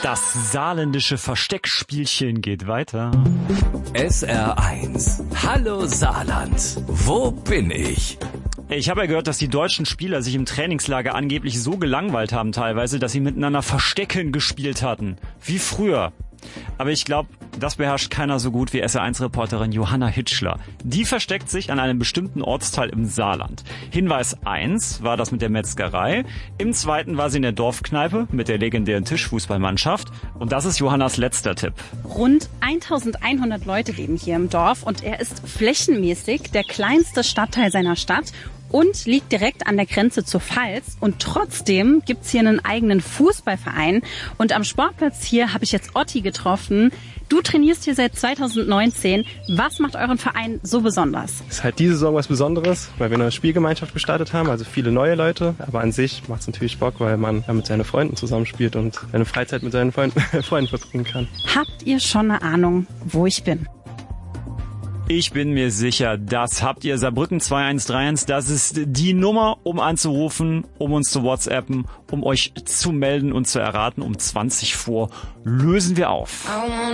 Das saarländische Versteckspielchen geht weiter. SR1. Hallo Saarland. Wo bin ich? Ich habe ja gehört, dass die deutschen Spieler sich im Trainingslager angeblich so gelangweilt haben teilweise, dass sie miteinander Verstecken gespielt hatten. Wie früher. Aber ich glaube, das beherrscht keiner so gut wie SR1-Reporterin Johanna Hitschler. Die versteckt sich an einem bestimmten Ortsteil im Saarland. Hinweis 1 war das mit der Metzgerei. Im zweiten war sie in der Dorfkneipe mit der legendären Tischfußballmannschaft. Und das ist Johannas letzter Tipp. Rund 1100 Leute leben hier im Dorf und er ist flächenmäßig der kleinste Stadtteil seiner Stadt und liegt direkt an der Grenze zur Pfalz. Und trotzdem gibt's hier einen eigenen Fußballverein. Und am Sportplatz hier habe ich jetzt Otti getroffen. Du trainierst hier seit 2019. Was macht euren Verein so besonders? Es ist halt diese Saison was Besonderes, weil wir eine Spielgemeinschaft gestartet haben, also viele neue Leute. Aber an sich macht es natürlich Bock, weil man mit seinen Freunden zusammenspielt und seine Freizeit mit seinen Freunden verbringen kann. Habt ihr schon eine Ahnung, wo ich bin? Ich bin mir sicher, das habt ihr. Saarbrücken 2131, das ist die Nummer, um anzurufen, um uns zu WhatsAppen, um euch zu melden und zu erraten. Um 20 vor lösen wir auf.